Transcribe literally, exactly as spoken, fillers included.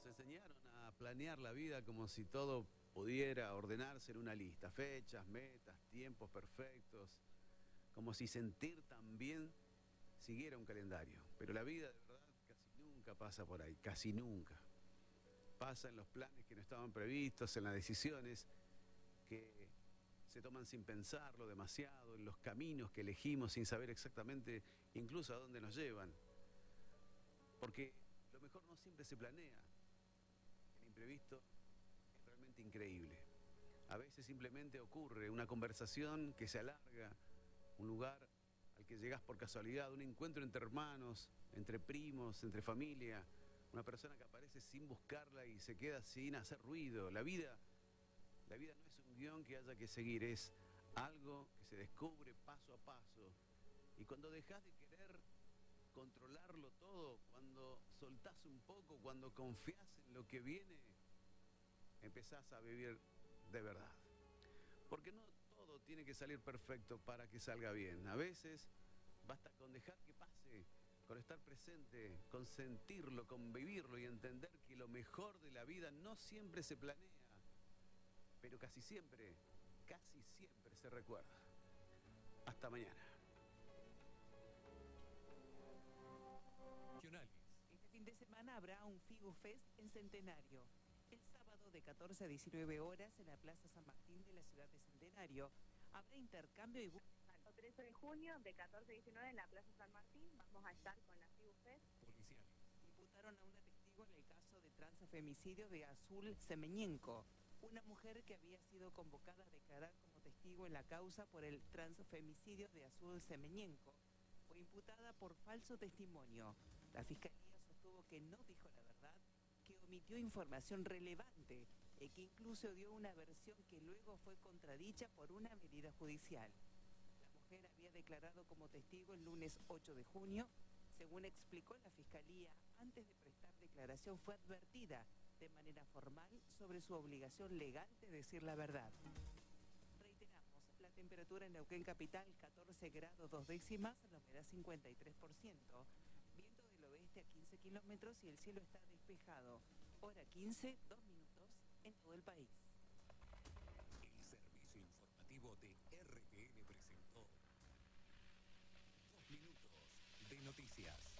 Nos enseñaron a planear la vida como si todo pudiera ordenarse en una lista, fechas, metas, tiempos perfectos, como si sentir también siguiera un calendario. Pero la vida de verdad casi nunca pasa por ahí, casi nunca. Pasa en los planes que no estaban previstos, en las decisiones que se toman sin pensarlo demasiado, en los caminos que elegimos sin saber exactamente incluso a dónde nos llevan. Porque lo mejor no siempre se planea. El imprevisto es realmente increíble. A veces simplemente ocurre una conversación que se alarga, un lugar al que llegás por casualidad, un encuentro entre hermanos, entre primos, entre familia, una persona que aparece sin buscarla y se queda sin hacer ruido. La vida, la vida no es un guión que haya que seguir, es algo que se descubre paso a paso. Y cuando dejás de querer controlarlo todo, cuando soltás un poco, cuando confías en lo que viene, empezás a vivir de verdad. Porque no todo tiene que salir perfecto para que salga bien. A veces basta con dejar que pase, con estar presente, con sentirlo, con vivirlo y entender que lo mejor de la vida no siempre se planea, pero casi siempre, casi siempre se recuerda. Hasta mañana. Este fin de semana habrá un Figu Fest en Centenario. El sábado de catorce a diecinueve horas en la Plaza San Martín de la ciudad de Centenario habrá intercambio y... El trece de junio de catorce a diecinueve en la Plaza San Martín vamos a estar con la Figu Fest. Policiales imputaron a una testigo en el caso de transfemicidio de Azul Semeñenco, una mujer que había sido convocada a declarar como testigo en la causa por el transfemicidio de Azul Semeñenco. Fue imputada por falso testimonio. La Fiscalía sostuvo que no dijo la verdad, que omitió información relevante y que incluso dio una versión que luego fue contradicha por una medida judicial. La mujer había declarado como testigo el lunes ocho de junio. Según explicó la Fiscalía, antes de prestar declaración fue advertida de manera formal sobre su obligación legal de decir la verdad. Reiteramos, la temperatura en Neuquén capital catorce grados dos décimas, la humedad cincuenta y tres por ciento, viento del oeste a quince kilómetros y el cielo está despejado. Hora quince, dos minutos en todo el país. El servicio informativo de R T N presentó dos minutos de noticias.